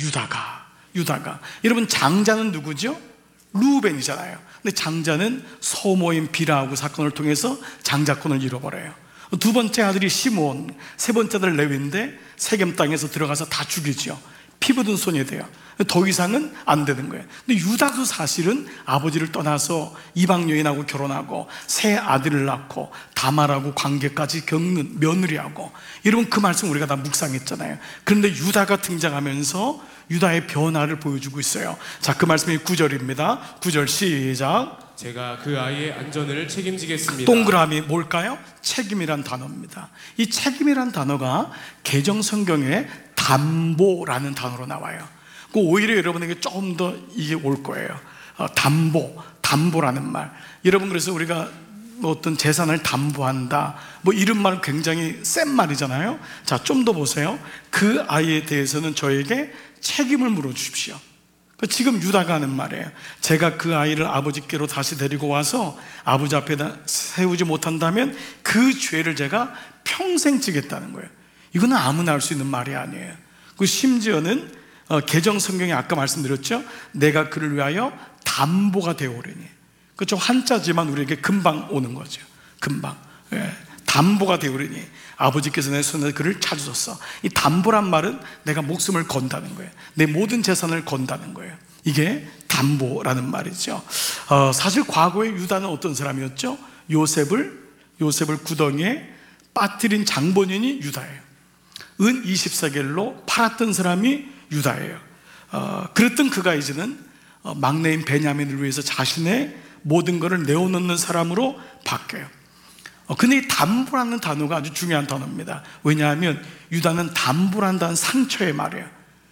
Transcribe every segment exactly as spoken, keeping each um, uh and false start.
유다가 유다가 여러분, 장자는 누구죠? 루벤이잖아요. 근데 장자는 소모인 비라하고 사건을 통해서 장자권을 잃어버려요. 두 번째 아들이 시몬, 세 번째 아들 레위인데 세겜 땅에서 들어가서 다 죽이죠. 피 묻은 손이 돼요. 더 이상은 안 되는 거예요. 근데 유다도 사실은 아버지를 떠나서 이방 여인하고 결혼하고 새 아들을 낳고 다말하고 관계까지 겪는 며느리하고, 여러분 그 말씀 우리가 다 묵상했잖아요. 그런데 유다가 등장하면서 유다의 변화를 보여주고 있어요. 자, 그 말씀이 구 절입니다. 구 절 시작. 제가 그 아이의 안전을 책임지겠습니다. 동그라미 뭘까요? 책임이란 단어입니다. 이 책임이란 단어가 개정 성경에 담보라는 단어로 나와요. 그 오히려 여러분에게 조금 더 이게 올 거예요. 어, 담보, 담보라는 말. 여러분, 그래서 우리가 뭐 어떤 재산을 담보한다, 뭐 이런 말 굉장히 센 말이잖아요. 자, 좀 더 보세요. 그 아이에 대해서는 저에게 책임을 물어주십시오. 지금 유다가 하는 말이에요. 제가 그 아이를 아버지께로 다시 데리고 와서 아버지 앞에다 세우지 못한다면 그 죄를 제가 평생 지겠다는 거예요. 이거는 아무나 할 수 있는 말이 아니에요. 그 심지어는 어, 개정 성경에 아까 말씀드렸죠. 내가 그를 위하여 담보가 되어오리니. 그렇죠. 한자지만 우리에게 금방 오는 거죠. 금방. 예. 담보가 되어오리니 아버지께서 내 손에 그를 찾으셨어. 이 담보란 말은 내가 목숨을 건다는 거예요. 내 모든 재산을 건다는 거예요. 이게 담보라는 말이죠. 어, 사실 과거에 유다는 어떤 사람이었죠? 요셉을 요셉을 구덩이에 빠뜨린 장본인이 유다예요. 은 이십 세겔로 팔았던 사람이 유다예요. 어, 그랬던 그가 이제는 어, 막내인 베냐민을 위해서 자신의 모든 것을 내어놓는 사람으로 바뀌어요. 어, 근데 이 담보라는 단어가 아주 중요한 단어입니다. 왜냐하면 유다는 담보란다는 상처의 말이에요.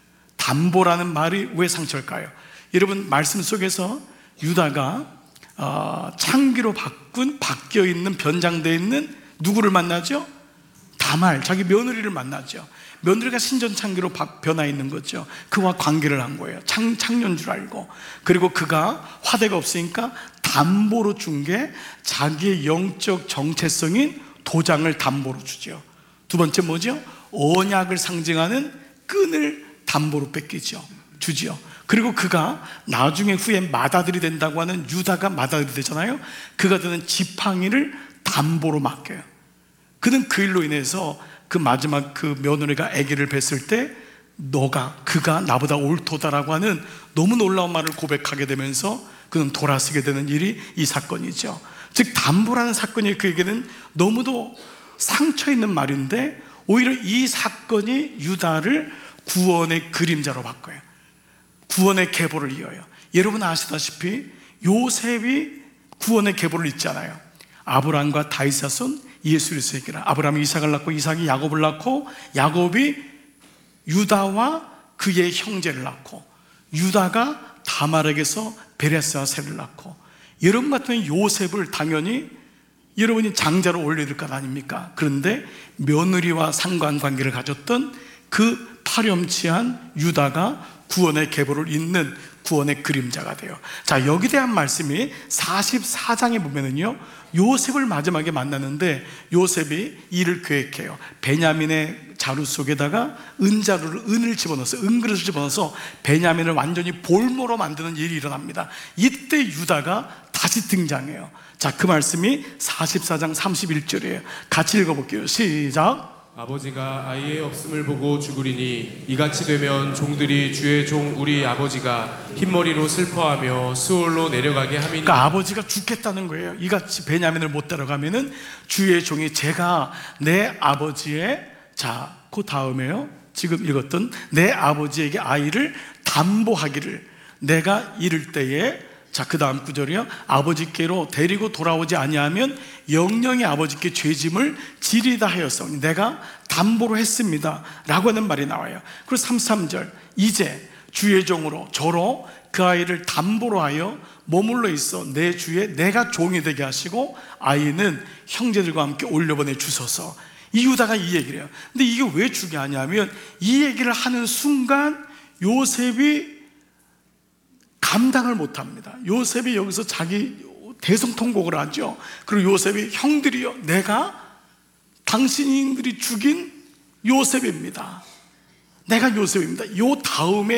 담보라는 말이 왜 상처일까요? 여러분, 말씀 속에서 유다가 어, 창기로 바꾼 바뀌어 있는 변장되어 있는 누구를 만나죠? 다말, 자기 며느리를 만나죠. 며느리가 신전창기로 변화 있는 거죠. 그와 관계를 한 거예요. 창, 창녀인 줄 알고. 그리고 그가 화대가 없으니까 담보로 준 게 자기의 영적 정체성인 도장을 담보로 주죠. 두 번째 뭐죠? 언약을 상징하는 끈을 담보로 뺏기죠. 주죠. 그리고 그가 나중에 후에 맏아들이 된다고 하는 유다가 맏아들이 되잖아요. 그가 되는 지팡이를 담보로 맡겨요. 그는 그 일로 인해서 그 마지막 그 며느리가 아기를 뵀을 때 너가, 그가 나보다 옳도다라고 하는 너무 놀라운 말을 고백하게 되면서 그는 돌아서게 되는 일이 이 사건이죠. 즉 담보라는 사건이 그에게는 너무도 상처 있는 말인데 오히려 이 사건이 유다를 구원의 그림자로 바꿔요. 구원의 계보를 이어요. 여러분 아시다시피 요셉이 구원의 계보를 잇잖아요. 아브라함과 다윗의 손 예수 그리스도에게라. 아브라함이 이삭을 낳고 이삭이 야곱을 낳고 야곱이 유다와 그의 형제를 낳고 유다가 다말에게서 베레스와 셀을 낳고, 여러분 같으면 요셉을 당연히 여러분이 장자로 올려야 될 것 아닙니까? 그런데 며느리와 상관관계를 가졌던 그 파렴치한 유다가 구원의 계보를 잇는 구원의 그림자가 돼요. 자, 여기 대한 말씀이 사십사 장에 보면은요, 요셉을 마지막에 만나는데 요셉이 일을 계획해요. 베냐민의 자루 속에다가 은자루를, 은을 집어넣어서, 은그릇을 집어넣어서 베냐민을 완전히 볼모로 만드는 일이 일어납니다. 이때 유다가 다시 등장해요. 자, 그 말씀이 사십사 장 삼십일 절이에요. 같이 읽어볼게요. 시작. 아버지가 아이의 없음을 보고 죽으리니 이같이 되면 종들이 주의 종 우리 아버지가 흰머리로 슬퍼하며 수월로 내려가게 함이니. 그러니까 아버지가 죽겠다는 거예요. 이같이 베냐민을 못 따라가면은 주의 종이 제가 내 아버지의, 자, 그 다음에요, 지금 읽었던 내 아버지에게 아이를 담보하기를 내가 이를 때에, 자, 그 다음 구절이요, 아버지께로 데리고 돌아오지 아니하면 영영이 아버지께 죄짐을 지리다 하였사오니 내가 담보로 했습니다 라고 하는 말이 나와요. 그리고 삼십삼 절, 이제 주의 종으로 저로 그 아이를 담보로 하여 머물러 있어 내 주에 내가 종이 되게 하시고 아이는 형제들과 함께 올려보내 주소서. 이 유다가 이 얘기를 해요. 근데 이게 왜 중요하냐면 이 얘기를 하는 순간 요셉이 감당을 못합니다. 요셉이 여기서 자기 대성통곡을 하죠. 그리고 요셉이 형들이요, 내가 당신들이 죽인 요셉입니다. 내가 요셉입니다. 요 다음에